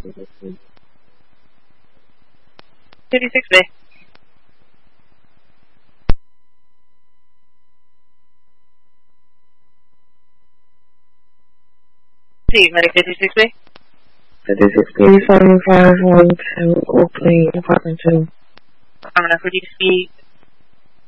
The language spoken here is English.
56B. Sí, Medic 56B. 56B 7512 Oakley, apartment 2. I'm gonna for you to speak